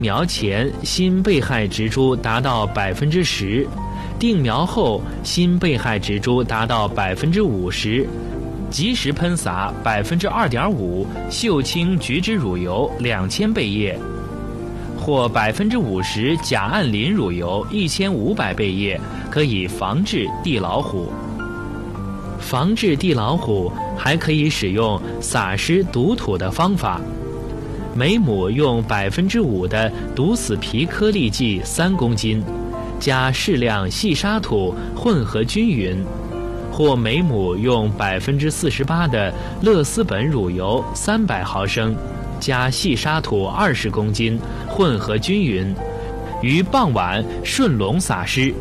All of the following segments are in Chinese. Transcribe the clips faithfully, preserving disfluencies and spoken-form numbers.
苗前新被害植株达到百分之十，定苗后新被害植株达到百分之五十，及时喷洒百分之二点五溴氢菊酯乳油两千倍液，或百分之五十甲胺磷乳油一千五百倍液，可以防治地老虎。防治地老虎还可以使用撒施毒土的方法。每亩用百分之五的毒死皮颗粒剂三公斤，加适量细沙土混合均匀，或每亩用百分之四十八的勒斯苯乳油三百毫升，加细沙土二十公斤，混合均匀，于傍晚顺垄撒施。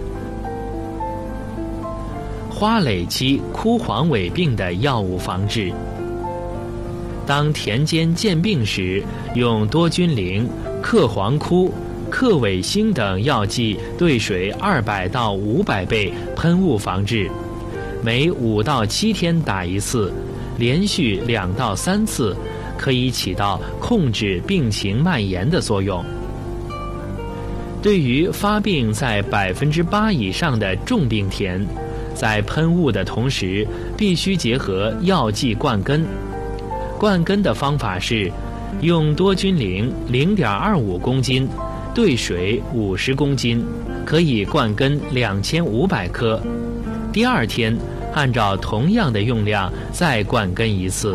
花蕾期枯黄萎病的药物防治。当田间见病时，用多菌灵、克黄枯、克韦星等药剂兑水二百到五百倍喷雾防治，每五到七天打一次，连续两到三次，可以起到控制病情蔓延的作用。对于发病在百分之八以上的重病田，在喷雾的同时，必须结合药剂灌根。灌根的方法是，用多菌灵 零点二五公斤兑水五十公斤，可以灌根两千五百颗。第二天按照同样的用量再灌根一次。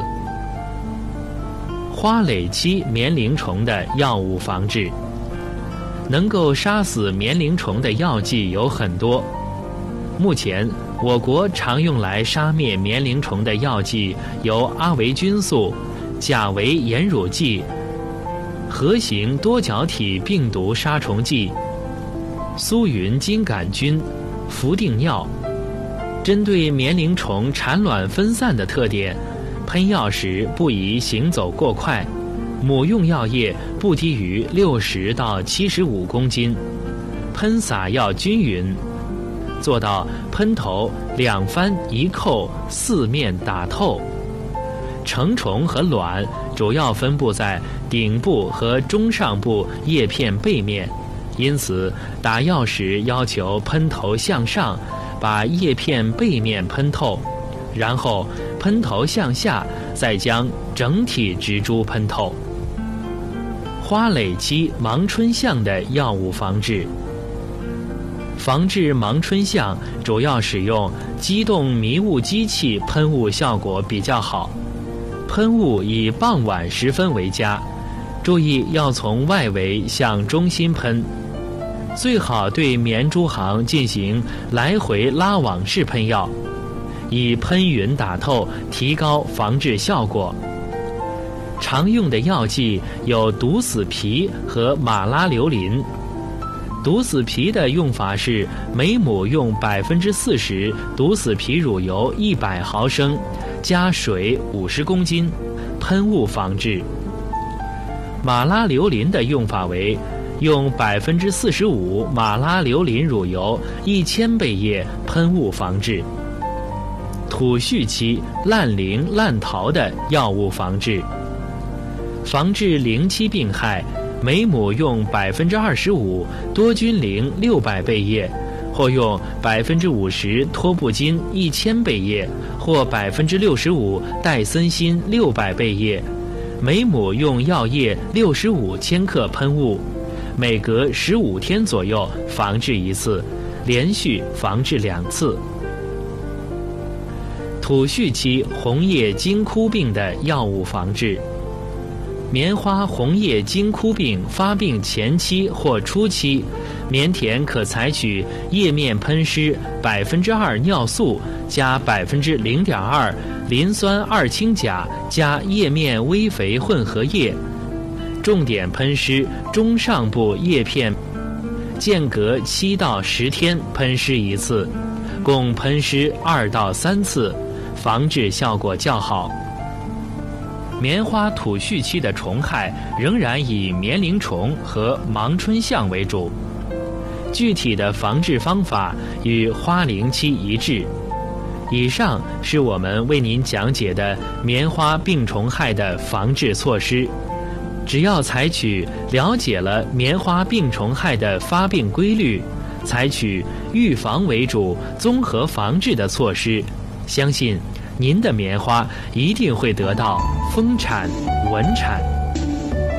花蕾期棉铃虫的药物防治。能够杀死棉铃虫的药剂有很多。目前我国常用来杀灭棉铃虫的药剂有阿维菌素、甲维盐乳剂、核形多角体病毒杀虫剂、苏云金杆菌、氟定药。针对棉铃虫产卵分散的特点，喷药时不宜行走过快，母用药液不低于六十到七十五公斤，喷洒要均匀，做到喷头两翻一扣，四面打透。成虫和卵主要分布在顶部和中上部叶片背面，因此打药时要求喷头向上，把叶片背面喷透，然后喷头向下，再将整体植株喷透。花蕾期盲春象的药物防治。防治盲春象主要使用机动迷雾机器喷雾效果比较好，喷雾以傍晚时分为佳，注意要从外围向中心喷，最好对棉株行进行来回拉网式喷药，以喷匀打透，提高防治效果。常用的药剂有毒死皮和马拉硫林。毒死皮的用法是每亩用百分之四十毒死皮乳油一百毫升，加水五十公斤，喷雾防治。马拉硫林的用法为用百分之四十五马拉硫林乳油一千倍液喷雾防治。土序期烂铃烂桃的药物防治。防治铃期病害，每亩用百分之二十五多菌灵六百倍液，或用百分之五十托布金一千倍液，或百分之六十五戴森锌六百倍液，每亩用药液六十五千克喷雾，每隔十五天左右防治一次，连续防治两次。土序期红叶金枯病的药物防治。棉花红叶金枯病发病前期或初期，棉田可采取叶面喷施百分之二尿素加百分之零点二磷酸二氢钾加叶面微肥混合液，重点喷施中上部叶片，间隔七到十天喷施一次，共喷施二到三次，防治效果较好。棉花土序期的虫害仍然以棉铃虫和盲春象为主，具体的防治方法与花铃期一致。以上是我们为您讲解的棉花病虫害的防治措施。 只要采取了解了棉花病虫害的发病规律，采取预防为主、综合防治的措施，相信您的棉花一定会得到丰产稳产。